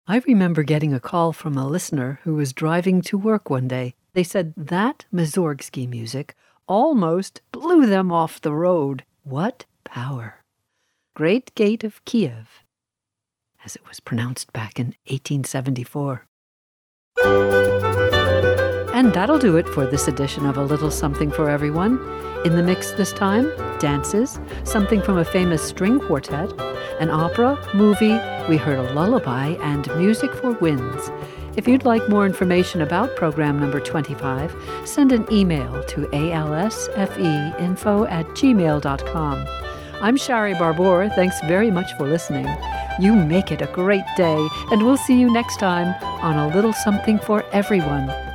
I remember getting a call from a listener who was driving to work one day. They said that Mussorgsky music almost blew them off the road. What power! Great Gate of Kiev, as it was pronounced back in 1874. And that'll do it for this edition of A Little Something for Everyone. In the mix this time, dances, something from a famous string quartet, an opera, movie, we heard a lullaby, and music for winds. If you'd like more information about program number 25, send an email to alsfeinfo@gmail.com. I'm Shari Barbour. Thanks very much for listening. You make it a great day, and we'll see you next time on A Little Something for Everyone.